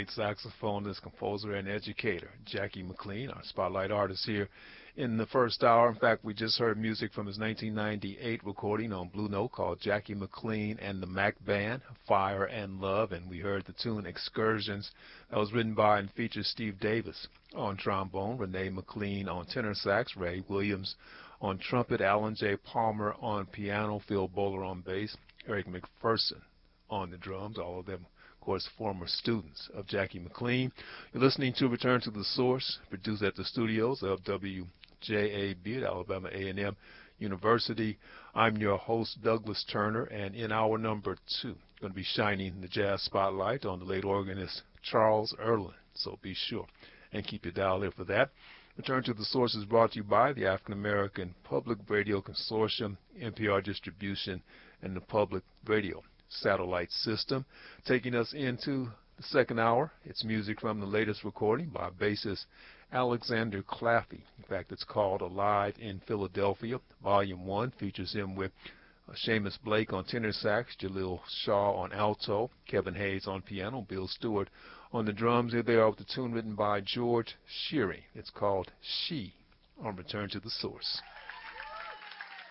great saxophonist, composer, and educator, Jackie McLean, our spotlight artist here in the first hour. In fact, we just heard music from his 1998 recording on Blue Note called Jackie McLean and the Mac Band, Fire and Love, and we heard the tune Excursions. That was written by and features Steve Davis on trombone, Renee McLean on tenor sax, Ray Williams on trumpet, Alan J. Palmer on piano, Phil Bowler on bass, Eric McPherson on the drums, all of them, of course, former students of Jackie McLean. You're listening to Return to the Source, produced at the studios of WJAB at Alabama A&M University. I'm your host, Douglas Turner, and in hour number 2, going to be shining the jazz spotlight on the late organist Charles Earland, so be sure and keep your dial there for that. Return to the Source is brought to you by the African American Public Radio Consortium, NPR Distribution, and the Public Radio Satellite System. Taking us into the second hour, it's music from the latest recording by bassist Alexander Claffey. In fact, it's called Alive in Philadelphia. Volume 1 features him with Seamus Blake on tenor sax, Jaleel Shaw on alto, Kevin Hayes on piano, Bill Stewart on the drums. Here they are with the tune written by George Shearing. It's called She on Return to the Source.